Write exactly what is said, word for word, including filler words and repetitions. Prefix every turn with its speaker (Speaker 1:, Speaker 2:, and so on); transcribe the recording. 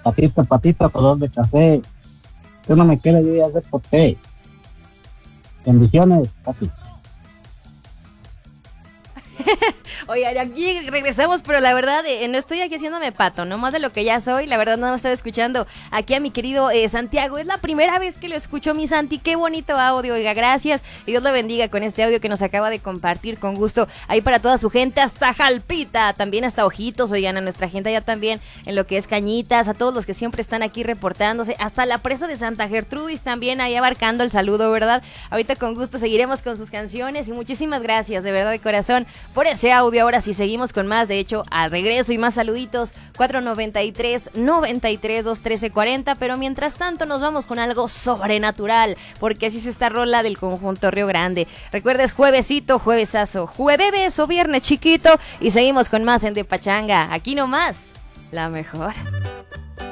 Speaker 1: Patito, patito, color de café. Tú no me quieres, yo ya sé por qué. Bendiciones, papi.
Speaker 2: Oye, aquí regresamos, pero la verdad eh, no estoy aquí haciéndome pato, no más de lo que ya soy. La verdad no me estaba escuchando aquí a mi querido eh, Santiago. Es la primera vez que lo escucho, mi Santi. Qué bonito audio, oiga, gracias. Y Dios lo bendiga con este audio que nos acaba de compartir con gusto. Ahí para toda su gente, hasta Jalpita, también hasta Ojitos, oigan, a nuestra gente allá también en lo que es Cañitas, a todos los que siempre están aquí reportándose, hasta la presa de Santa Gertrudis también ahí abarcando el saludo, ¿verdad? Ahorita con gusto seguiremos con sus canciones y muchísimas gracias, de verdad, de corazón, por ese audio. Ahora sí seguimos con más, de hecho, al regreso y más saluditos, cuatro noventa y tres, noventa y tres, dos trece, cuarenta, pero mientras tanto nos vamos con algo sobrenatural, porque así es esta rola del conjunto Río Grande. Recuerda, es juevesito, juevesazo, jueves o viernes chiquito, y seguimos con más en De Pachanga, aquí nomás, la mejor.